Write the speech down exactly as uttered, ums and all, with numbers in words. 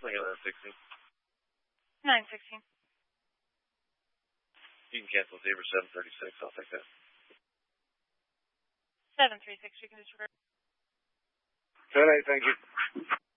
canceling at nine sixteen. nine sixteen. You can cancel Sabre seven thirty-six. I'll take that. seven three six, you can disregard. ten eight, thank you.